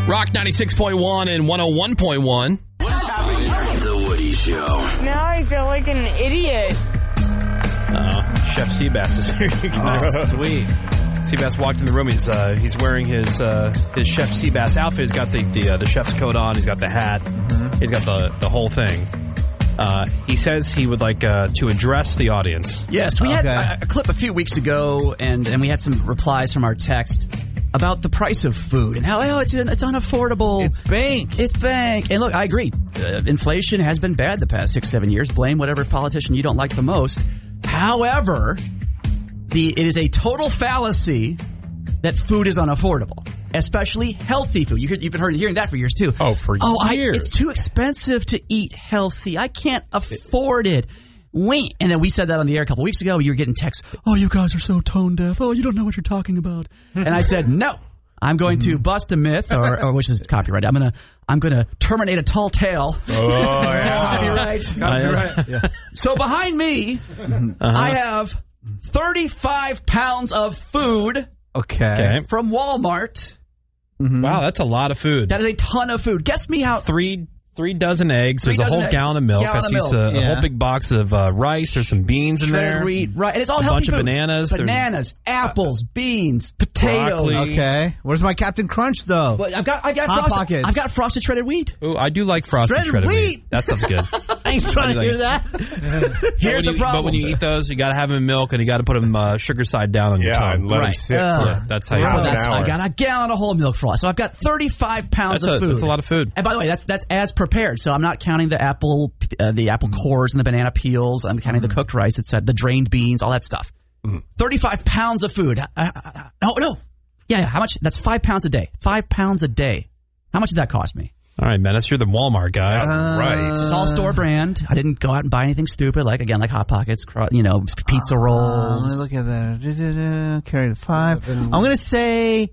Rock 96.1 and 101.1. What's happening? The Woody Show. Now I feel like an idiot. Chef Seabass is here. Sweet. Seabass walked in the room. He's wearing his Chef Seabass outfit. He's got the chef's coat on. He's got the hat. Mm-hmm. He's got the whole thing. He says he would like to address the audience. Yes, we had a clip a few weeks ago, and we had some replies from our text about the price of food and how it's unaffordable. It's bank. And look, I agree. Inflation has been bad the past 6-7 years. Blame whatever politician you don't like the most. However, it is a total fallacy that food is unaffordable, especially healthy food. You've been hearing that for years too. Years. It's too expensive to eat healthy. I can't afford it. And then we said that on the air a couple weeks ago. You were getting texts. Oh, you guys are so tone deaf. Oh, you don't know what you're talking about. And I said, no, I'm going to bust a myth, or which is copyright. I'm gonna terminate a tall tale. Oh, yeah. Copyright. Yeah. So behind me, I have 35 pounds of food. Okay. From Walmart. Mm-hmm. Wow, that's a lot of food. That is a ton of food. Guess me how. Three dozen eggs. There's a whole gallon of milk. I see a whole big box of rice. There's some beans in there. Wheat, right. And it's all healthy food. A bunch of bananas. Bananas, apples, beans, potatoes. Broccoli. Okay. Where's my Captain Crunch, though? Well, I've got Hot Pockets. I've got frosted shredded wheat. Ooh, I do like frosted shredded wheat. That sounds good. I ain't trying to hear that. Here's the problem. But when you eat those, you got to have them in milk, and you got to put them sugar side down on your tongue. And let them sit for that's how you do it. I got a gallon of whole milk frost. So I've got 35 pounds of food. That's a lot of food. And by the way, that's as prepared. So I'm not counting the apple cores and the banana peels. I'm counting the cooked rice, the drained beans, all that stuff. 35 pounds of food. No. Yeah. How much? That's 5 pounds a day. 5 pounds a day. How much did that cost me? All right, Menace, you're the Walmart guy. Right. It's all store brand. I didn't go out and buy anything stupid like Hot Pockets, pizza rolls. Let me look at that. Carry the 5. I'm going to say,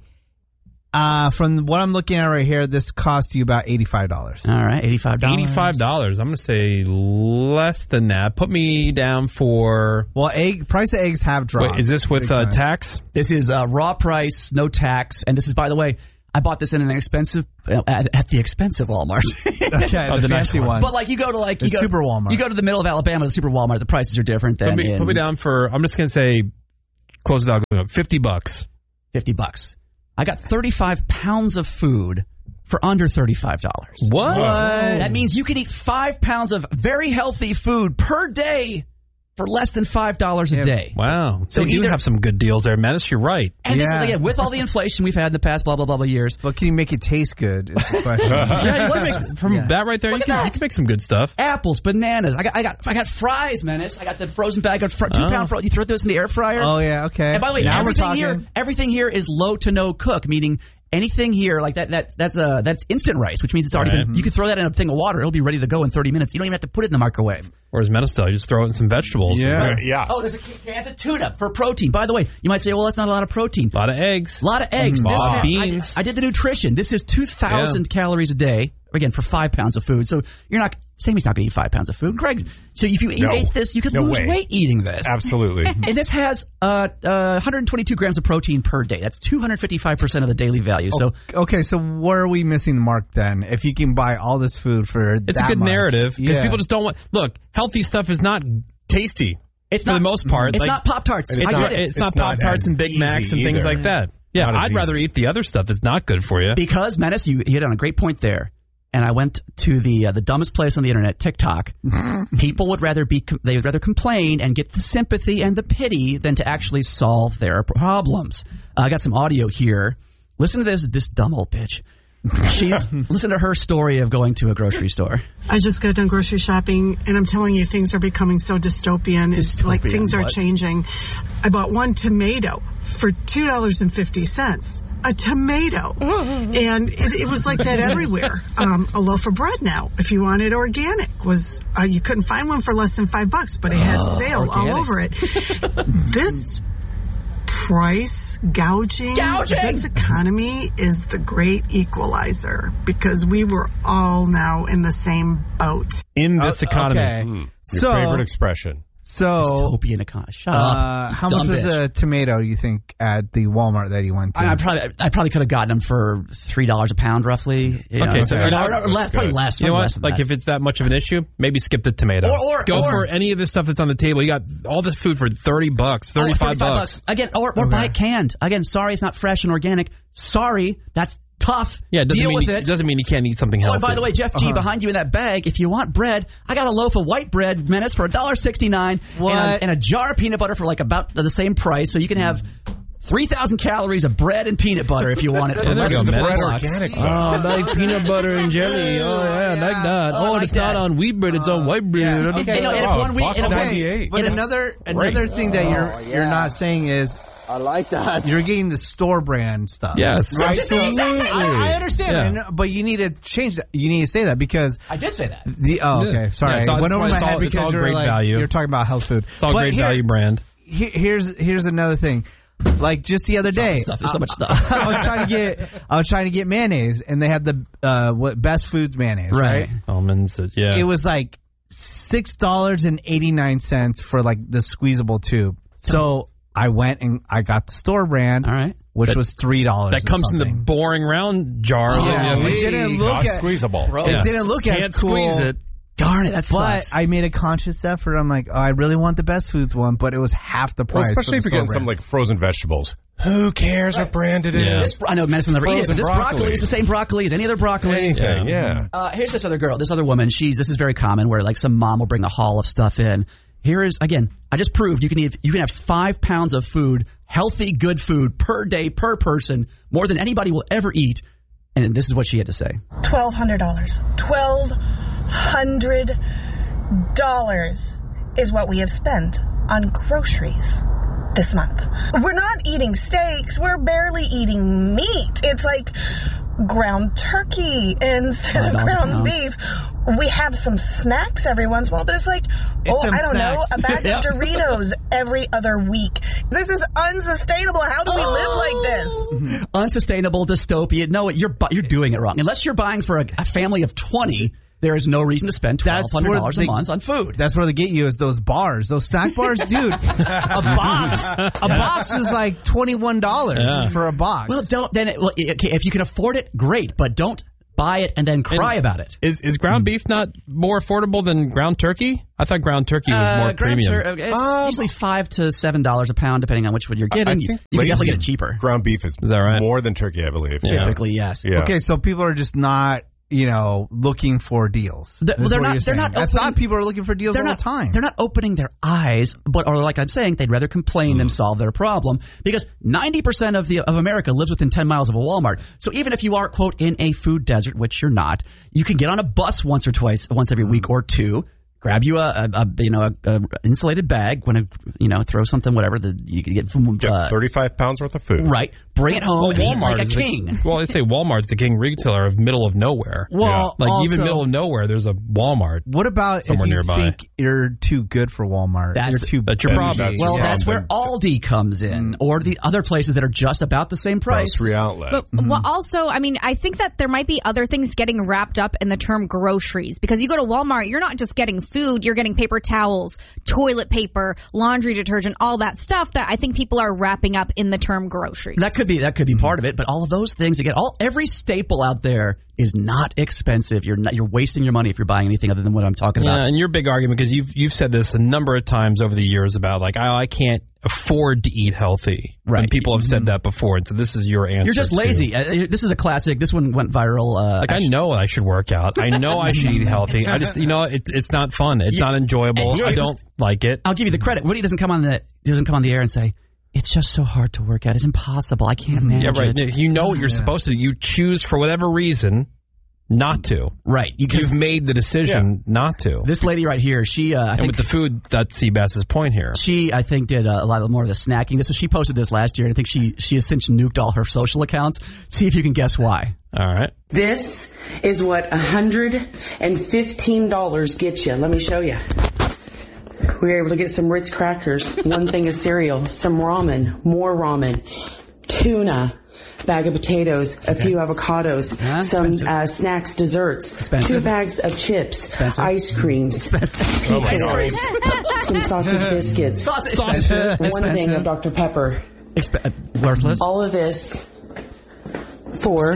from what I'm looking at right here, this costs you about $85. All right, $85. $85. I'm going to say less than that. Put me down for... Well, price of eggs have dropped. Wait, is this with tax? This is raw price, no tax. And this is, by the way, I bought this in an expensive at the expensive Walmart. Okay, the fancy one. But you go to Super Walmart. You go to the middle of Alabama, the Super Walmart. The prices are different than. Put me down for. I'm just gonna say, close it out. $50. $50. I got 35 pounds of food for under $35. What? That means you can eat 5 pounds of very healthy food per day for less than $5 a day. Wow. So you have some good deals there, Menace. You're right. And this is, again, with all the inflation we've had in the past, blah, blah, blah, years. But can you make it taste good is the question. That right there, you can make some good stuff. Apples, bananas. I got fries, Menace. I got the frozen bag of 2-pound fries. You throw those in the air fryer. Oh, yeah, okay. And by the way, everything here is low to no cook, meaning anything here like that's instant rice, which means it's already been. You can throw that in a thing of water; it'll be ready to go in 30 minutes. You don't even have to put it in the microwave. Whereas Menace, you just throw it in some vegetables. Yeah. Oh, there's a can of tuna for protein. By the way, you might say, well, that's not a lot of protein. A lot of eggs. A lot of eggs. Beans. I did the nutrition. This is 2,000 calories a day. Again, for 5 pounds of food. So Sammy's not going to eat 5 pounds of food. Greg, so if you ate this, you could lose weight eating this. Absolutely. And this has 122 grams of protein per day. That's 255% of the daily value. So so where are we missing the mark then? If you can buy all this food for it's a good narrative because people just don't want. Look, healthy stuff is not tasty. It's for the most part. It's not Pop-Tarts. It's not Pop-Tarts and Big Macs and things like that. Yeah, I'd rather eat the other stuff that's not good for you. Because, Menace, you hit on a great point there. And I went to the dumbest place on the internet, TikTok. People would rather complain and get the sympathy and the pity than to actually solve their problems. I got some audio here. Listen to this dumb old bitch. Listen to her story of going to a grocery store. I just got done grocery shopping, and I'm telling you, things are becoming so dystopian. Like things are changing. I bought one tomato for $2.50. A tomato. And it was like that everywhere. A loaf of bread now, if you wanted organic, was you couldn't find one for less than $5, but it had sale all over it. This price gouging, this economy is the great equalizer because we were all now in the same boat. In this economy. Your favorite expression. So, dystopian economy. Shut up. How much was a tomato, you think, at the Walmart that you went to? I probably could have gotten them for $3 a pound, roughly. Probably less. You know what? Like if it's that much of an issue, maybe skip the tomato. Or go for any of the stuff that's on the table. You got all this food for $30, $35. Again, or buy it canned. Again, sorry, it's not fresh and organic. Sorry, that's tough. Yeah, it doesn't mean you can't eat something healthy. Oh, by the way, Jeff G, behind you in that bag, if you want bread, I got a loaf of white bread, Menace, for $1.69, and a jar of peanut butter for like about the same price. So you can have 3,000 calories of bread and peanut butter if you want it. For less than organic. Like peanut butter and jelly. Oh, yeah, like that. Oh, and it's not on wheat bread, it's on white bread. Yeah. Okay. But another thing that you're not saying is, I like that. You're getting the store brand stuff. Yes. Right? I understand, but you need to change that. You need to say that because I did say that. Okay. Sorry. Yeah, it's all great value. You're talking about health food. It's all great value brand. Here's another thing. Like just the other day, there's so much stuff. I was trying to get mayonnaise, and they had the Best Foods mayonnaise, right? Almonds, yeah. It was like $6.89 for like the squeezable tube. So I went and I got the store brand, which was $3. That comes in the boring round jar. It didn't look squeezable. It didn't look Can't as cool. squeeze it. Darn it, that sucks. But I made a conscious effort. I'm like, I really want the Best Foods one, but it was half the price. Well, especially if you're getting some like frozen vegetables. Who cares what brand it is? I know medicine never eats it, but this broccoli is the same broccoli as any other broccoli. Anything, Here's this other girl, this other woman. This is very common where like some mom will bring a haul of stuff in. Here is, again, I just proved you can have 5 pounds of food, healthy, good food per day, per person, more than anybody will ever eat. And this is what she had to say. $1,200. $1,200 is what we have spent on groceries this month. We're not eating steaks. We're barely eating meat. It's like ground turkey instead of ground beef. We have some snacks every once in a while, but it's like, I don't know, a bag of Doritos every other week. This is unsustainable. How do we live like this? Unsustainable, dystopian. No, you're doing it wrong. Unless you're buying for a family of 20, there is no reason to spend $1,200 a month on food. That's where they get you is those bars, those snack bars, dude. A box is like $21 for a box. Well, if you can afford it, great, but don't buy it and then cry about it. Is ground beef not more affordable than ground turkey? I thought ground turkey was more premium. It's usually $5 to $7 a pound, depending on which one you're getting. You can definitely get it cheaper. Ground beef is that right? More than turkey, I believe. Typically, yes. Yeah. Okay, so people are just not, looking for deals. They're not. I thought people are looking for deals all the time. They're not opening their eyes, or like I'm saying, they'd rather complain than solve their problem because 90% of America lives within 10 miles of a Walmart. So even if you are, quote, in a food desert, which you're not, you can get on a bus once every week or two. Grab you a insulated bag, throw something, whatever you can get from 35 pounds worth of food. Right. Bring it home and eat like a king. They say Walmart's the king retailer of middle of nowhere. Well, even middle of nowhere, there's a Walmart. What about somewhere nearby? Think you're too good for Walmart? That's your problem. That's where Aldi comes in, or the other places that are just about the same price. Grocery outlet. But also, I think that there might be other things getting wrapped up in the term groceries because you go to Walmart, you're not just getting food, you're getting paper towels, toilet paper, laundry detergent, all that stuff that I think people are wrapping up in the term groceries. That could be part of it, but all of those things again, every staple out there is not expensive. You're wasting your money if you're buying anything other than what I'm talking about. Yeah, and your big argument, because you've said this a number of times over the years about I can't afford to eat healthy. Right. And people have said that before, and so this is your answer. You're just lazy. This is a classic. This one went viral. I know I should work out. I know I should eat healthy. I just, it's not fun. It's not enjoyable. I don't like it. I'll give you the credit. Woody doesn't come on the air and say, it's just so hard to work out. It's impossible. I can't manage it. You know what you're supposed to do. You choose for whatever reason not to. Right. You've made the decision not to. This lady right here, she... I think with the food, that's Seabass's point here. She, I think, did a lot more of the snacking. She posted this last year, and I think she has since nuked all her social accounts. See if you can guess why. All right. This is what $115 gets you. Let me show you. We were able to get some Ritz crackers, one thing of cereal, some ramen, more ramen, tuna, bag of potatoes, a few avocados, some snacks, desserts, 2 bags of chips, ice creams, pizza rolls, some sausage biscuits, one thing of Dr. Pepper. Worthless. All of this for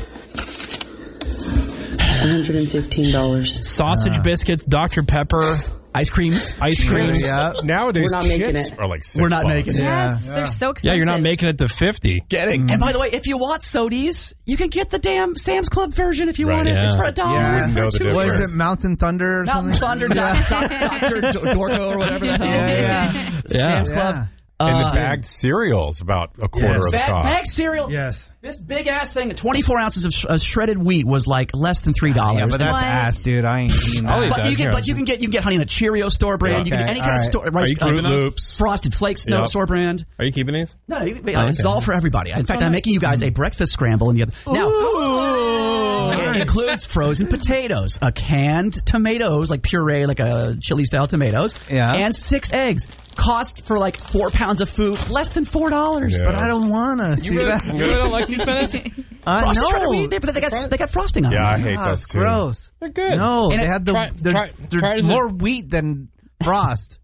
$115. Sausage biscuits, Dr. Pepper, ice creams. Yeah. Nowadays, we're not making chips it. are like $6. We're not making it. Yes, they're so expensive. Yeah, you're not making it to 50. Getting. And by the way, if you want sodies, you can get the damn Sam's Club version if you want it. It's for $1. Yeah. Know the What is difference. it, Mountain Thunder or Mountain something? Thunder, Dr. Dorco or whatever the hell. Sam's Club. And the bagged cereals about a quarter of the cost. Bag cereal. Yes. This big ass thing, 24 ounces of shredded wheat was like less than $3. Yeah, but that's ass, dude. I ain't eating that. I'll eat You can get Honey Nut Cheerio store brand. You can get any kind of store. Rice, Fruit Loops, Frosted Flakes store brand. Are you keeping these? No, it's all for everybody. In fact, I'm making you guys a breakfast scramble in the other. Now, it includes frozen potatoes, canned tomatoes, like puree, like a chili style tomatoes, and 6 eggs. Cost for like 4 pounds of food, less than $4. But I don't want to see that. You really don't like these bananas? No. They got frosting on them. Yeah, I hate those too. Gross. They're good. No, And they it- had there's more wheat than Frost.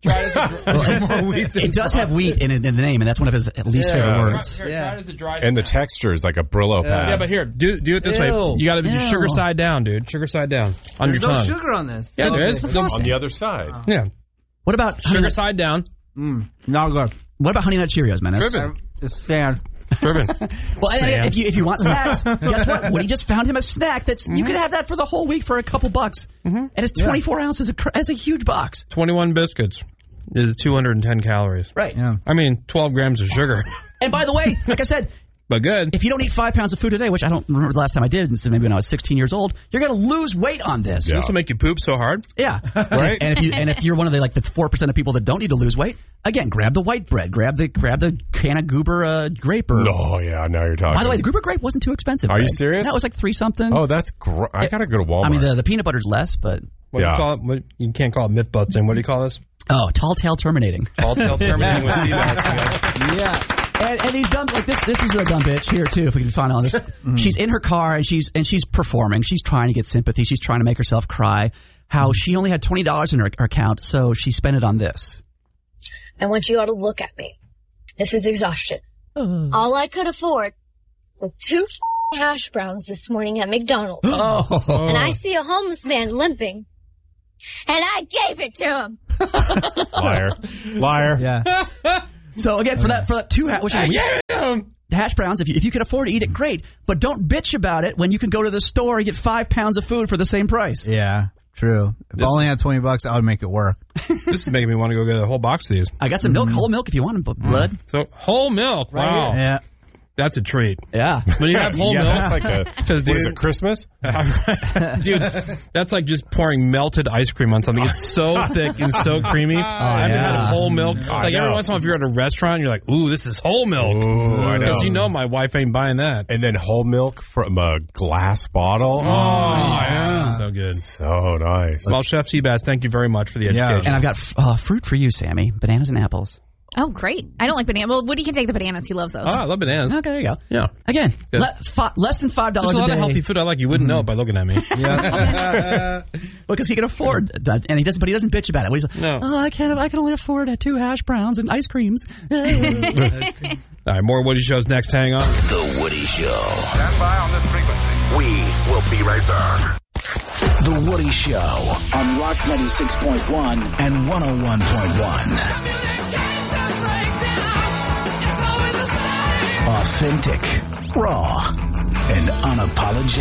It does have wheat in the name, and that's one of his least favorite words. And the texture is like a Brillo pad. Yeah, but here, do it this way. You got to do sugar side down, dude. Sugar side down on There's your no tongue. sugar on this. Yeah, there is. On the other side. Yeah. What about Sugar side down. Not good. What about Honey Nut Cheerios, man? It's sad. Driven. Well, and if you want snacks, guess what? Woody just found him a snack that's you could have that for the whole week for a couple bucks, and it's 24 ounces. That's a huge box. 21 biscuits is 210 calories. Right. Yeah. I mean, 12 grams of sugar. And by the way, like I said, but good. if you don't eat 5 pounds of food a day, which I don't remember the last time I did, and so maybe when I was 16 years old, you're going to lose weight on this. This will make you poop so hard. Yeah. Right. And if you're one of the 4% of people that don't need to lose weight, again, grab the white bread, grab the can of Goober grape. Oh yeah, now you're talking. By the way, the Goober grape wasn't too expensive. Are you Greg. serious? That was like $3 something. Oh, that's great. I gotta go to Walmart. I mean, the peanut butter's less, but What do you call it? You can't call it myth busting. What do you call this? oh, tall tail terminating. Tall tail terminating with Seabass. Yeah. And he's done like this. This is a dumb bitch here too. If we can find all this, she's in her car and she's performing. She's trying to get sympathy. She's trying to make herself cry. How she only had $20 in her account, so she spent it on this. I want you all to look at me. This is exhaustion. All I could afford were 2 hash browns this morning at McDonald's. And I see a homeless man limping. And I gave it to him. Liar. Yeah. So again, for that 2 hash browns, if you can afford to eat it, great. But don't bitch about it when you can go to the store and get 5 pounds of food for the same price. Yeah. True. If I only had $20, I would make it work. This is making me want to go get a whole box of these. I got some milk, whole milk if you want them, blood. So whole milk. Wow. Yeah. That's a treat. Yeah. When you have whole milk, That's like what is it, Christmas? dude, that's like just pouring melted ice cream on something. It's so thick and so creamy. I haven't had whole milk. Like every once in a while, if you're at a restaurant, you're like, "Ooh, this is whole milk." Ooh, I know. Because you know my wife ain't buying that. And then whole milk from a glass bottle. Oh, yeah. So good. So nice. Well, Chef Seabass, thank you very much for the education. And I've got fruit for you, Sammy. Bananas and apples. Oh, great. I don't like bananas. Well, Woody can take the bananas. He loves those. Oh, I love bananas. Okay, there you go. Yeah. Again, Good. less than $5 a day. There's a lot of healthy food I like. You wouldn't know it by looking at me. Because he can afford that, and he doesn't bitch about it. He's like, No. oh, I can only afford 2 hash browns and ice creams. All right, more Woody Shows next. Hang on. The Woody Show. Stand by on this frequency. We will be right back. The Woody Show on Rock 96.1 and 101.1. Authentic, raw, and unapologetic.